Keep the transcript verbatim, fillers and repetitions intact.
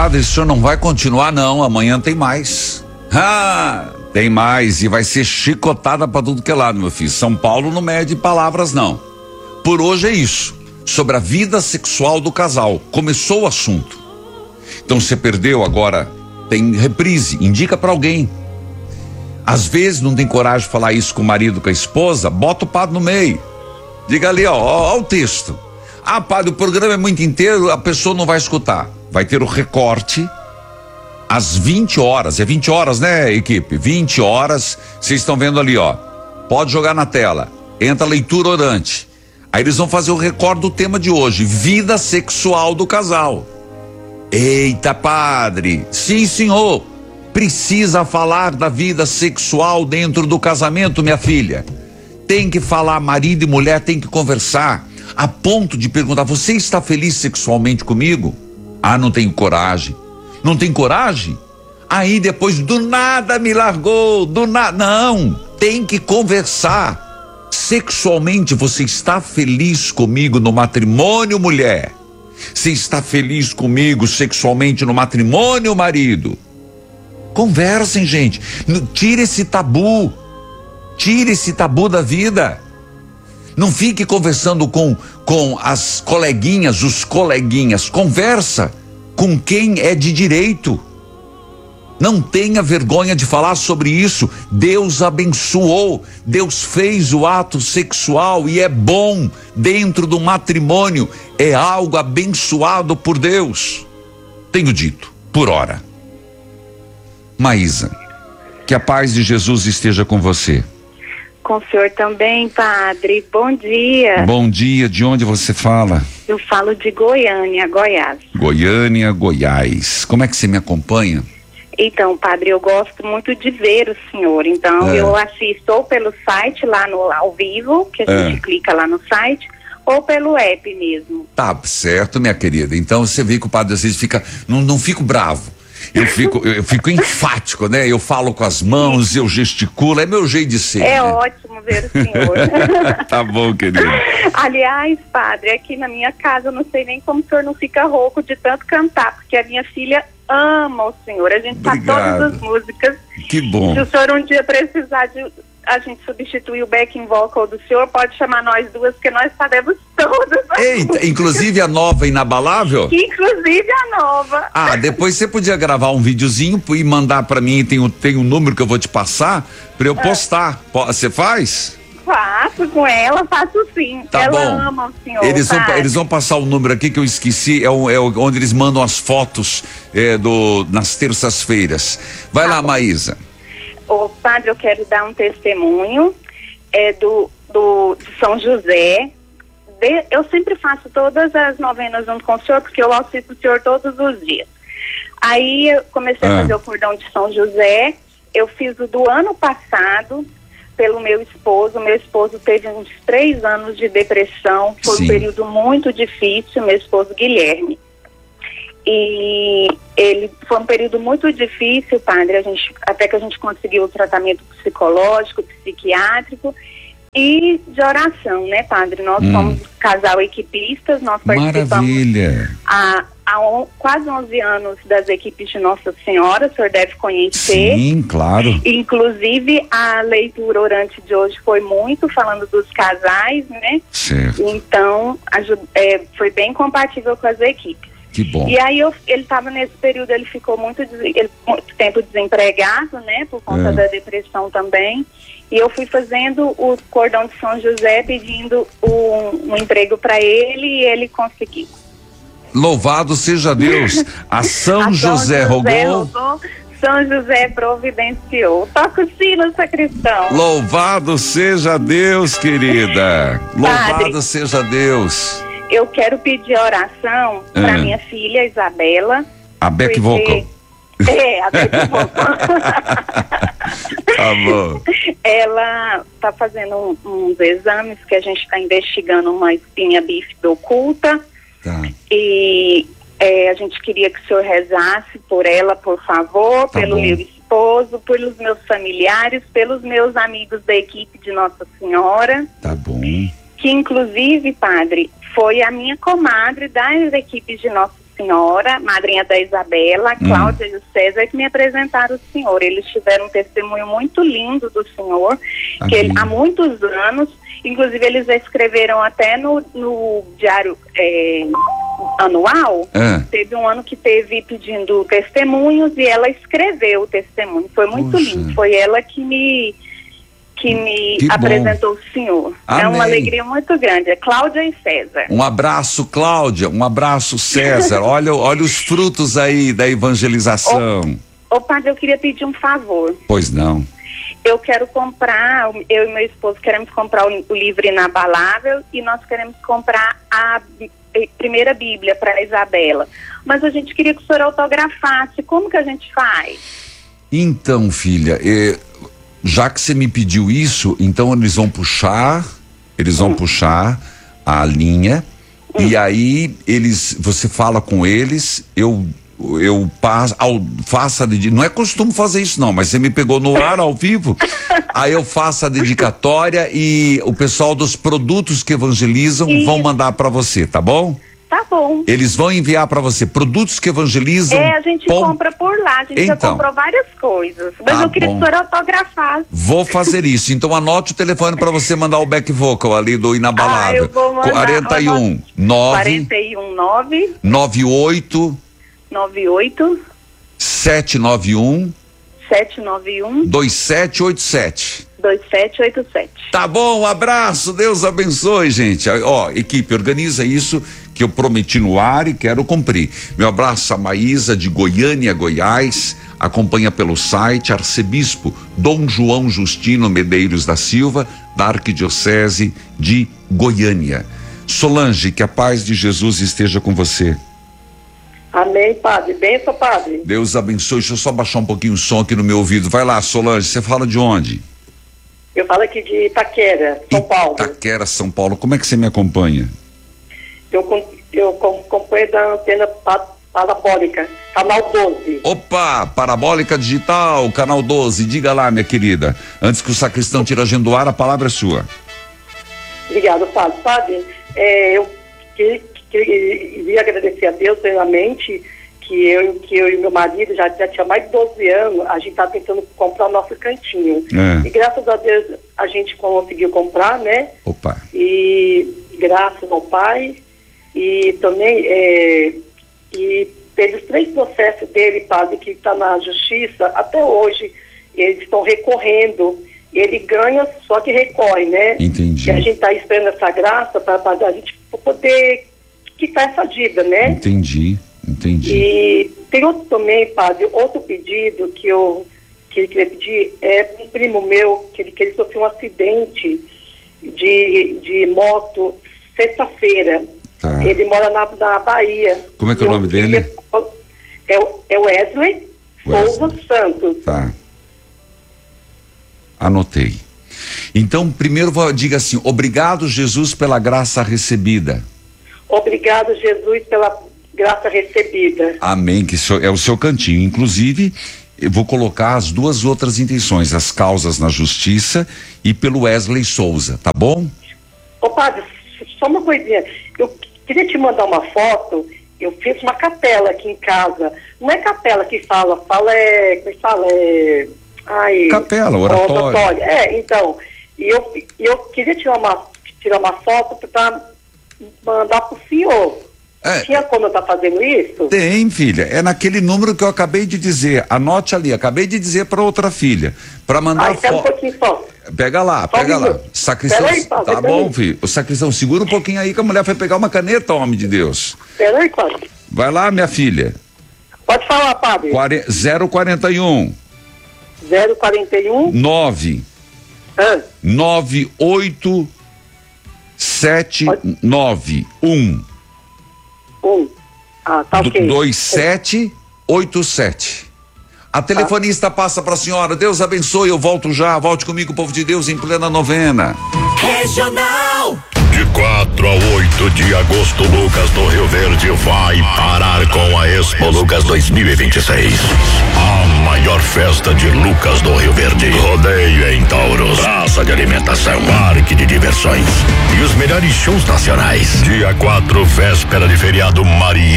padre, o senhor não vai continuar não, amanhã tem mais. Ah, tem mais e vai ser chicotada pra tudo que é lado, meu filho. São Paulo não mede palavras não. Por hoje é isso, sobre a vida sexual do casal. Começou o assunto. Então você perdeu, agora tem reprise, indica pra alguém. Às vezes não tem coragem de falar isso com o marido, com a esposa, bota o padre no meio. Diga ali, ó, ó, ó o texto. Ah, padre, o programa é muito inteiro, a pessoa não vai escutar. Vai ter o recorte às vinte horas, é vinte horas, né, equipe? vinte horas, vocês estão vendo ali, ó. Pode jogar na tela. Entra a leitura orante. Aí eles vão fazer o recorte do tema de hoje, vida sexual do casal. Eita, padre. Sim, senhor. Precisa falar da vida sexual dentro do casamento, minha filha. Tem que falar, marido e mulher tem que conversar, a ponto de perguntar, você está feliz sexualmente comigo? Ah, não tenho coragem. Não tem coragem? Aí depois do nada me largou, do nada. Não, tem que conversar. Sexualmente você está feliz comigo no matrimônio, mulher? Você está feliz comigo sexualmente no matrimônio, marido? Conversem, gente. Tire esse tabu. Tire esse tabu da vida. Não fique conversando com, com as coleguinhas, os coleguinhas. Conversa com quem é de direito. Não tenha vergonha de falar sobre isso. Deus abençoou. Deus fez o ato sexual e é bom dentro do matrimônio. É algo abençoado por Deus. Tenho dito, por hora. Maísa, que a paz de Jesus esteja com você. Com o senhor também, padre. Bom dia. Bom dia, de onde você fala? Eu falo de Goiânia, Goiás. Goiânia, Goiás. Como é que você me acompanha? Então, padre, eu gosto muito de ver o senhor. Então, é. eu assisto ou pelo site lá no ao vivo, que a gente é. clica lá no site, ou pelo app mesmo. Tá certo, minha querida. Então, você vê que o padre às vezes fica, não, não fico bravo. Eu fico, eu fico enfático, né? Eu falo com as mãos, eu gesticulo, é meu jeito de ser. É né? ótimo ver o senhor. Tá bom, querido. Aliás, padre, aqui na minha casa, eu não sei nem como o senhor não fica rouco de tanto cantar, porque a minha filha ama o senhor. A gente sabe todas as músicas. Que bom. Se o senhor um dia precisar de a gente substituir o backing vocal do senhor, pode chamar nós duas, que nós sabemos todas. Eita, inclusive a nova Inabalável? Inclusive a nova. Ah, depois você podia gravar um videozinho e mandar pra mim, tem um, tem um número que eu vou te passar pra eu postar. Você faz? Faço com ela, faço sim. Tá ela bom. ama o senhor. Eles vão, tá? eles vão passar o número aqui que eu esqueci, é, o, é o, onde eles mandam as fotos é, do, nas terças-feiras. Vai tá lá, bom. Maísa. Ô, padre, eu quero dar um testemunho é, do, do, de São José. De, eu sempre faço todas as novenas junto com o senhor, porque eu assisto o senhor todos os dias. Aí eu comecei ah. a fazer o cordão de São José. Eu fiz o do ano passado pelo meu esposo. Meu esposo teve uns três anos de depressão. Foi Sim. um período muito difícil, meu esposo Guilherme. E ele foi um período muito difícil, padre, a gente, até que a gente conseguiu o tratamento psicológico, psiquiátrico e de oração, né, padre? Nós hum. somos casal equipistas, nós participamos Maravilha. há, há on, quase onze anos das equipes de Nossa Senhora, o senhor deve conhecer. Sim, claro. Inclusive, a leitura orante de hoje foi muito falando dos casais, né? Certo. Então, ajuda, é, foi bem compatível com as equipes. Que bom. E aí eu, ele estava nesse período, ele ficou muito, ele, muito tempo desempregado, né, por conta é. da depressão também. E eu fui fazendo o cordão de São José pedindo um, um emprego para ele e ele conseguiu. Louvado seja Deus. A São, a São José, José rogou. rogou. São José providenciou. Toca o sino, sacristão. Louvado seja Deus, querida. Louvado Padre, seja Deus. Eu quero pedir oração é. para minha filha Isabela. A Beck porque... Vocal. É, a Beck Vocal. Tá bom. Ela está fazendo um, uns exames que a gente está investigando uma espinha bífida oculta. Tá. E é, a gente queria que o senhor rezasse por ela, por favor, tá pelo bom. meu esposo, pelos meus familiares, pelos meus amigos da equipe de Nossa Senhora. Tá bom. Que inclusive, padre, foi a minha comadre das equipes de Nossa senhora, madrinha da Isabela, a Cláudia hum. e o César, que me apresentaram o senhor. Eles tiveram um testemunho muito lindo do senhor, que ele, há muitos anos, inclusive eles escreveram até no, no diário é, anual, é. teve um ano que teve pedindo testemunhos e ela escreveu o testemunho. Foi muito Puxa. lindo, foi ela que me... que me que apresentou o senhor. Amém. É uma alegria muito grande. É Cláudia e César. Um abraço, Cláudia. Um abraço, César. olha, olha os frutos aí da evangelização. Ô, ô padre, eu queria pedir um favor. Pois não. Eu quero comprar, eu e meu esposo queremos comprar o, o livro Inabalável e nós queremos comprar a primeira Bíblia para a Isabela. Mas a gente queria que o senhor autografasse. Como que a gente faz? Então, filha, é... já que você me pediu isso, então eles vão puxar, eles vão hum. puxar a linha hum. e aí eles, você fala com eles, eu eu passo, ao, faço a dedicatória, não é costume fazer isso não, mas você me pegou no ar ao vivo, aí eu faço a dedicatória e o pessoal dos produtos que evangelizam isso. vão mandar para você, tá bom? Tá bom. Eles vão enviar para você produtos que evangelizam. É, a gente pom... compra por lá, a gente então, já comprou várias coisas. Mas tá eu queria bom. que o senhor autografasse. Vou fazer isso. Então anote o telefone para você mandar o back vocal ali do Inabalável. Ah, eu vou mandar. quarenta e um nove quarenta e um nove noventa e oito noventa e oito sete nove um sete nove um dois sete oito sete dois sete oito sete. Tá bom, um abraço, Deus abençoe, gente. Ó, equipe, organiza isso que eu prometi no ar e quero cumprir. Meu abraço a Maísa de Goiânia, Goiás, acompanha pelo site Arcebispo Dom João Justino Medeiros da Silva, da Arquidiocese de Goiânia. Solange, que a paz de Jesus esteja com você. Amém, padre. Benção, padre. Deus abençoe. Deixa eu só baixar um pouquinho o som aqui no meu ouvido. Vai lá, Solange, você fala de onde? Eu falo aqui de Itaquera, São Paulo. Itaquera, São Paulo. Como é que você me acompanha? Eu, eu acompanho da antena parabólica, canal doze. Opa, parabólica digital, canal doze. Diga lá, minha querida. Antes que o sacristão tire a agenda do ar, a palavra é sua. Obrigado, padre. Padre, é, eu queria, queria agradecer a Deus plenamente que eu, que eu e meu marido já, já tinha mais de doze anos, a gente tá tentando comprar o nosso cantinho. É. E graças a Deus a gente conseguiu comprar, né? Opa. E graças ao Pai, e também é, e pelos três processos dele, padre, que está na justiça, até hoje eles estão recorrendo. Ele ganha, só que recorre, né? Entendi. E a gente está esperando essa graça para a gente poder quitar essa dívida, né? Entendi. Entendi. E tem outro também, padre, outro pedido que eu que ele queria pedir é um primo meu, que ele, que ele sofreu um acidente de, de moto sexta-feira. Tá. Ele mora na, na Bahia. Como é que é o nome dele? É, é Wesley, Wesley Souza Santos. Tá. Anotei. Então, primeiro diga assim: obrigado, Jesus, pela graça recebida. Obrigado, Jesus, pela graça recebida. Amém, que é o seu cantinho. Inclusive, eu vou colocar as duas outras intenções, as causas na justiça e pelo Wesley Souza, tá bom? Ô padre, só uma coisinha, eu queria te mandar uma foto. Eu fiz uma capela aqui em casa. Não é capela que fala, fala é, como é que fala, é... Ai, capela, oratório. oratório. É, então, e eu, eu queria tirar uma, tirar uma foto para mandar pro senhor. É, tinha como eu estar tá fazendo isso? Tem, filha. É naquele número que eu acabei de dizer. Anote ali. Acabei de dizer para outra filha. Para mandar foto. Um pouquinho só. Pega lá, só pega lá. Sacristão. Aí, tá, tá bom, aí. Filho. O sacristão, segura um pouquinho aí que a mulher vai pegar uma caneta, homem de Deus. Espera aí, padre. Vai lá, minha filha. Pode falar, padre. zero quarenta e um. zero quarenta e um. nove. Ah. nove oito sete nove um. Um. Ah, tá ok. dois sete oito sete. A telefonista passa para a senhora. Deus abençoe, eu volto já. Volte comigo, povo de Deus, em plena novena. Regional. De quatro a oito de agosto, Lucas do Rio Verde vai parar com a Expo Lucas dois mil e vinte e seis. A maior festa de Lucas do Rio Verde. Rodeio em touros, praça de alimentação, parque de diversões e os melhores shows nacionais. Dia quatro, véspera de feriado Maria.